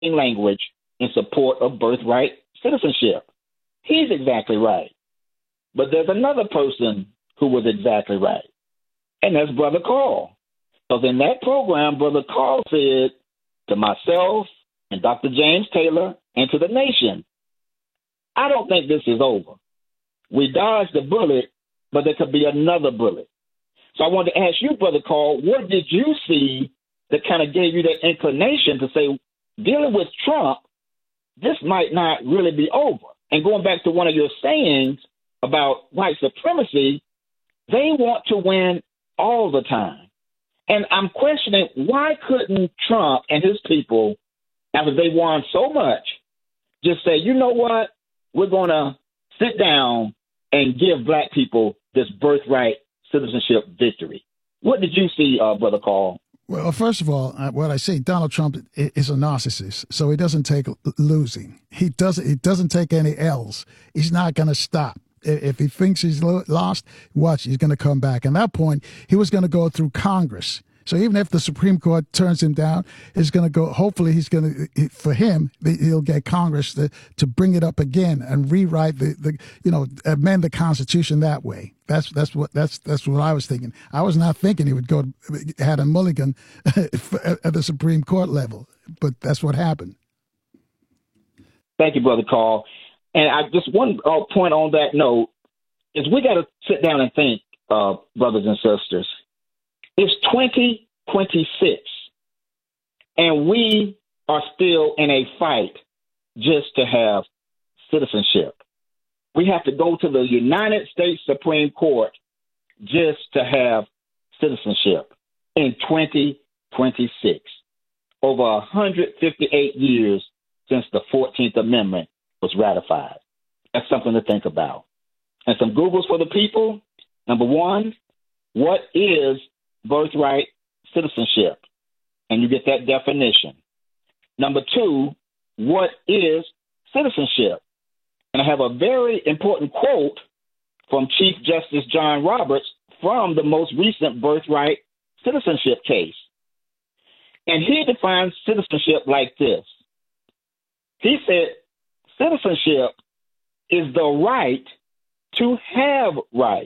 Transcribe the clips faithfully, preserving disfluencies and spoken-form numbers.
language in support of birthright citizenship. He's exactly right. But there's another person who was exactly right, and that's Brother Carl. Because in that program, Brother Carl said to myself and Doctor James Taylor and to the nation, I don't think this is over. We dodged the bullet, but there could be another bullet. So I wanted to ask you, Brother Carl, what did you see that kind of gave you that inclination to say, dealing with Trump, this might not really be over? And going back to one of your sayings about white supremacy, they want to win all the time. And I'm questioning, why couldn't Trump and his people, after they won so much, just say, you know what, we're going to sit down and give black people this birthright citizenship victory? What did you see, uh, Brother Carl? Well, first of all, uh, what I say, Donald Trump is a narcissist, so he doesn't take losing. He doesn't. He doesn't take any L's. He's not going to stop. If he thinks he's lost, watch, he's going to come back. At that point, he was going to go through Congress. So even if the Supreme Court turns him down, he's going to go. Hopefully, he's going to, for him, he'll get Congress to, to bring it up again and rewrite the, the, you know, amend the Constitution that way. That's that's what that's that's what I was thinking. I was not thinking he would go had a mulligan at the Supreme Court level, but that's what happened. Thank you, Brother Carl. And I just one uh, point on that note is we got to sit down and think, uh, brothers and sisters. It's twenty twenty-six, and we are still in a fight just to have citizenship. We have to go to the United States Supreme Court just to have citizenship in twenty twenty-six. Over one hundred fifty-eight years since the fourteenth Amendment was ratified. That's something to think about. And some Googles for the people. Number one, what is birthright citizenship? And you get that definition. Number two, what is citizenship? And I have a very important quote from Chief Justice John Roberts from the most recent birthright citizenship case. And he defines citizenship like this. He said, citizenship is the right to have rights.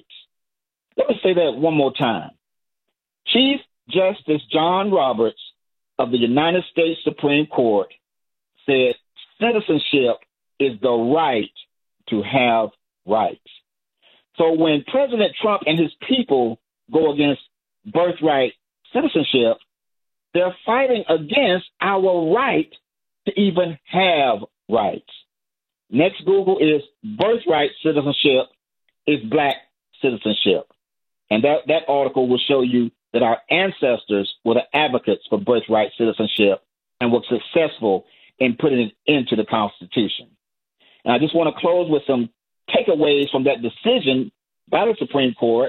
Let me say that one more time. Chief Justice John Roberts of the United States Supreme Court said citizenship is the right to have rights. So when President Trump and his people go against birthright citizenship, they're fighting against our right to even have rights. Next Google is birthright citizenship is black citizenship. And that, that article will show you that our ancestors were the advocates for birthright citizenship and were successful in putting it into the Constitution. And I just want to close with some takeaways from that decision by the Supreme Court.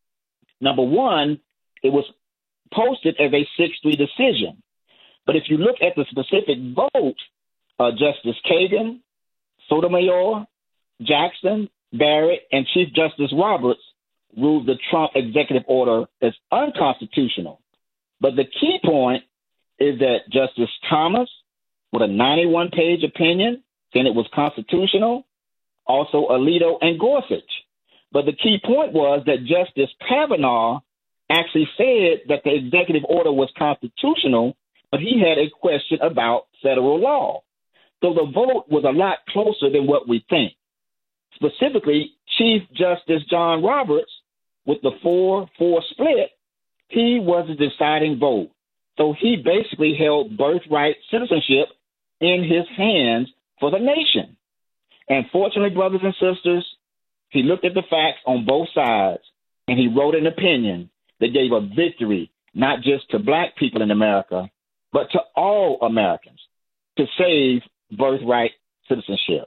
Number one, it was posted as a six three decision. But if you look at the specific vote, uh, Justice Kagan, Sotomayor, Jackson, Barrett, and Chief Justice Roberts ruled the Trump executive order as unconstitutional. But the key point is that Justice Thomas, with a ninety-one page opinion, saying it was constitutional, also Alito and Gorsuch. But the key point was that Justice Kavanaugh actually said that the executive order was constitutional, but he had a question about federal law. So the vote was a lot closer than what we think. Specifically, Chief Justice John Roberts, with the four four split, he was the deciding vote. So he basically held birthright citizenship in his hands for the nation. And fortunately, brothers and sisters, he looked at the facts on both sides, and he wrote an opinion that gave a victory not just to black people in America, but to all Americans, to save birthright citizenship.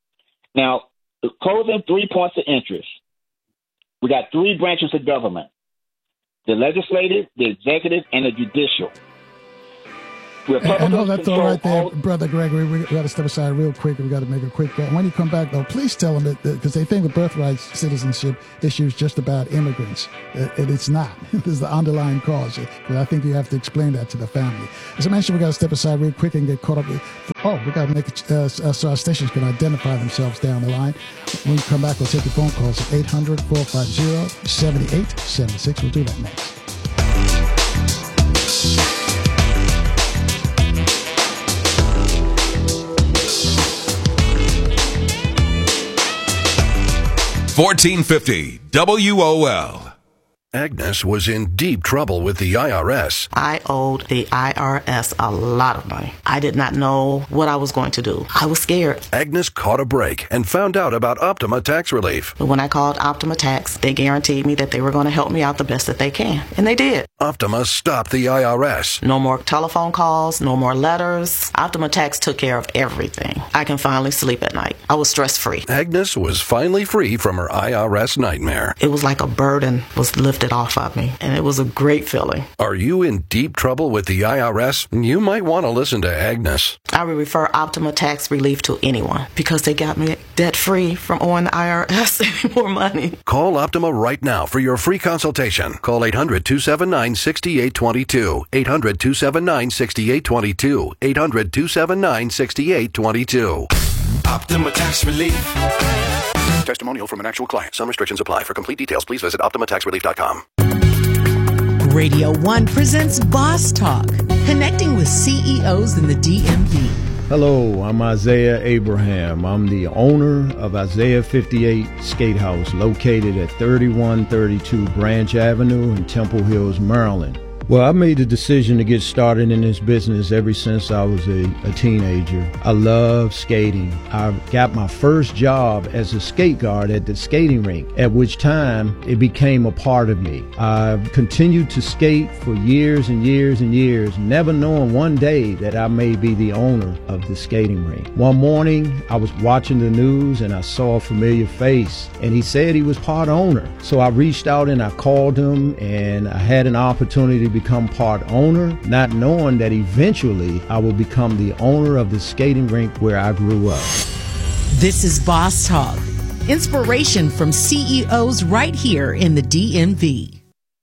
Now, closing three points of interest. We got three branches of government: the legislative, the executive, and the judicial. Republicans and hold that thought right there, all- Brother Gregory. We got to step aside real quick. We got to make a quick. Uh, when you come back, though, please tell them that because they think the birthright citizenship issue is just about immigrants, uh, and it's not. There's the underlying cause. But I think you have to explain that to the family. As I mentioned, we got to step aside real quick and get caught up with. Oh, we got to make it uh, so our stations can identify themselves down the line. When we come back, we'll take your phone calls at eight hundred, four five zero, seven eight seven six. We'll do that next. fourteen fifty W O L. Agnes was in deep trouble with the I R S. I owed the I R S a lot of money. I did not know what I was going to do. I was scared. Agnes caught a break and found out about Optima Tax Relief. But when I called Optima Tax, they guaranteed me that they were going to help me out the best that they can. And they did. Optima stopped the I R S. No more telephone calls, no more letters. Optima Tax took care of everything. I can finally sleep at night. I was stress-free. Agnes was finally free from her I R S nightmare. It was like a burden was lifted off of me, and it was a great feeling. Are you in deep trouble with the I R S? You might want to listen to Agnes. I would refer Optima Tax Relief to anyone because they got me debt-free from owing the I R S any more money. Call Optima right now for your free consultation. Call eight hundred, two seven nine, six eight two two. eight hundred, two seven nine, six eight two two. eight hundred, two seven nine, six eight two two. Optima Tax Relief. Testimonial from an actual client. Some restrictions apply. For complete details, please visit optima tax relief dot com. Radio One presents Boss Talk, connecting with C E Os in the D M V. Hello, I'm Isaiah Abraham. I'm the owner of Isaiah fifty-eight Skate House, located at thirty-one thirty-two Branch Avenue in Temple Hills, Maryland. Well, I made the decision to get started in this business ever since I was a, a teenager. I love skating. I got my first job as a skate guard at the skating rink, at which time it became a part of me. I continued to skate for years and years and years, never knowing one day that I may be the owner of the skating rink. One morning, I was watching the news and I saw a familiar face, and he said he was part owner. So I reached out and I called him, and I had an opportunity to become part owner, not knowing that eventually I will become the owner of the skating rink where I grew up. This is Boss Talk, inspiration from C E Os right here in the D M V.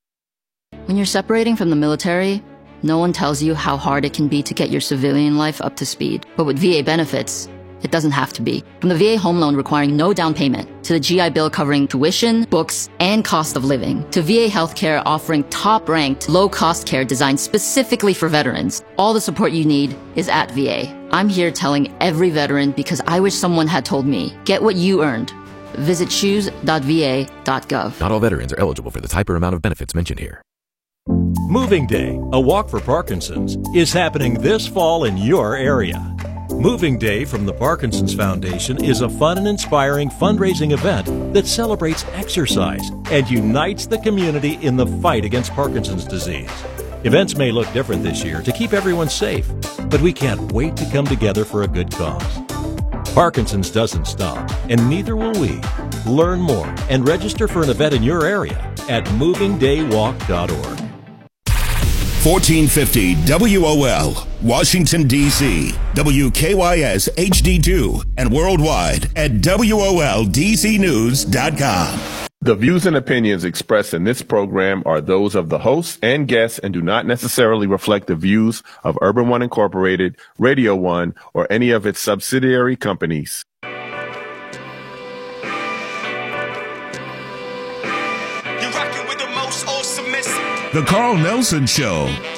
When you're separating from the military, no one tells you how hard it can be to get your civilian life up to speed. But with V A benefits, it doesn't have to be. From the V A home loan requiring no down payment, to the G I Bill covering tuition, books, and cost of living, to V A healthcare offering top-ranked, low-cost care designed specifically for veterans, all the support you need is at V A. I'm here telling every veteran because I wish someone had told me, get what you earned. Visit choose dot v a dot gov. Not all veterans are eligible for the type or amount of benefits mentioned here. Moving Day, a walk for Parkinson's, is happening this fall in your area. Moving Day from the Parkinson's Foundation is a fun and inspiring fundraising event that celebrates exercise and unites the community in the fight against Parkinson's disease. Events may look different this year to keep everyone safe, but we can't wait to come together for a good cause. Parkinson's doesn't stop, and neither will we. Learn more and register for an event in your area at moving day walk dot org. fourteen fifty W O L, Washington, D C W K Y S H D two, and worldwide at W O L D C news dot com. The views and opinions expressed in this program are those of the hosts and guests and do not necessarily reflect the views of Urban One Incorporated, Radio One, or any of its subsidiary companies. You're rocking with the most awesome. The Carl Nelson Show